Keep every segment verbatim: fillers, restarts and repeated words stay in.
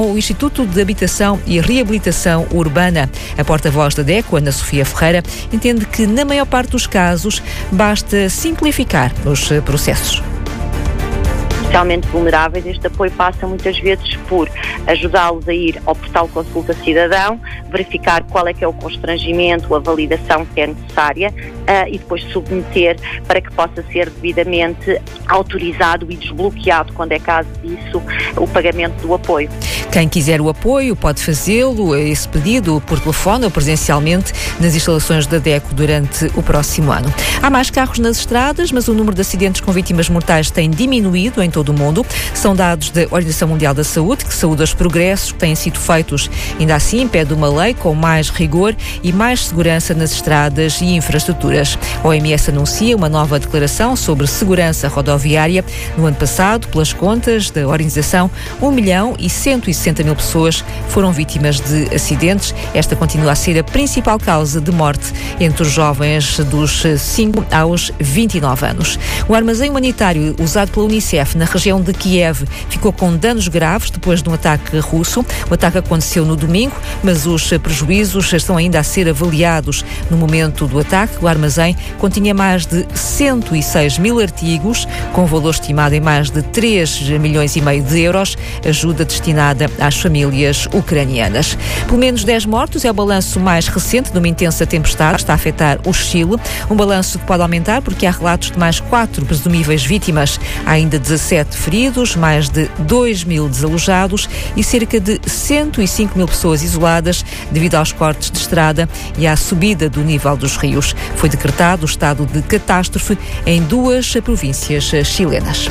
O Instituto de Habitação e Reabilitação Urbana. A porta-voz da DECO, Ana Sofia Ferreira, entende que, na maior parte dos casos, basta simplificar os processos. Especialmente vulneráveis, este apoio passa muitas vezes por ajudá-los a ir ao portal Consulta Cidadão, verificar qual é que é o constrangimento, a validação que é necessária uh, e depois submeter para que possa ser devidamente autorizado e desbloqueado, quando é caso disso, o pagamento do apoio. Quem quiser o apoio pode fazê-lo, esse pedido, por telefone ou presencialmente nas instalações da DECO durante o próximo ano. Há mais carros nas estradas, mas o número de acidentes com vítimas mortais tem diminuído em todo o mundo. São dados da Organização Mundial da Saúde, que saúda os progressos que têm sido feitos. Ainda assim, pede uma lei com mais rigor e mais segurança nas estradas e infraestruturas. A O M S anuncia uma nova declaração sobre segurança rodoviária. No ano passado, pelas contas da organização, um milhão e cento e sessenta mil pessoas foram vítimas de acidentes. Esta continua a ser a principal causa de morte entre os jovens dos cinco aos vinte e nove anos. O armazém humanitário usado pela Unicef na região de Kiev ficou com danos graves depois de um ataque russo. O ataque aconteceu no domingo, mas os prejuízos estão ainda a ser avaliados. No momento do ataque, o armazém continha mais de cento e seis mil artigos, com valor estimado em mais de três milhões e meio de euros, ajuda destinada às famílias ucranianas. Pelo menos dez mortos é o balanço mais recente de uma intensa tempestade que está a afetar o Chile. Um balanço que pode aumentar porque há relatos de mais quatro presumíveis vítimas. Há ainda dezassete feridos, mais de dois mil desalojados e cerca de cento e cinco mil pessoas isoladas devido aos cortes de estrada e à subida do nível dos rios. Foi decretado o estado de catástrofe em duas províncias chilenas.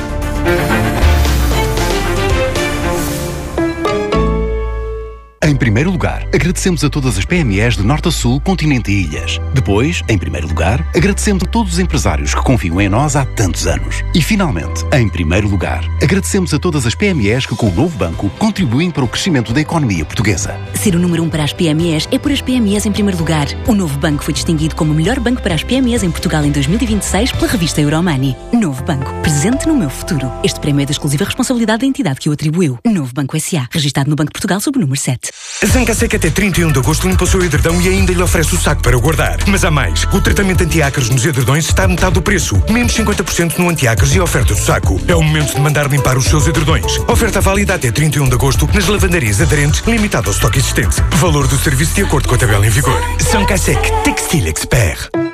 Em primeiro lugar, agradecemos a todas as P M Es de norte a sul, continente e ilhas. Depois, em primeiro lugar, agradecemos a todos os empresários que confiam em nós há tantos anos. E, finalmente, em primeiro lugar, agradecemos a todas as P M Es que, com o novo banco, contribuem para o crescimento da economia portuguesa. Ser o número um para as P M Es é por as P M Es em primeiro lugar. O novo banco foi distinguido como o melhor banco para as P M Es em Portugal em dois mil e vinte e seis pela revista Euromoney. Novo Banco, presente no meu futuro. Este prémio é da exclusiva responsabilidade da entidade que o atribuiu. Novo Banco S A, registado no Banco de Portugal sob o número sete. A Zancaseca até trinta e um de agosto limpa o seu edredão e ainda lhe oferece o saco para o guardar. Mas há mais. O tratamento anti-ácaros nos edredões está a metade do preço. Menos cinquenta por cento no anti-ácaros e a oferta do saco. É o momento de mandar limpar os seus edredões. Oferta válida até trinta e um de agosto nas lavandarias aderentes, limitado ao estoque existente. Valor do serviço de acordo com a tabela em vigor. Zancaseca Textile Expert.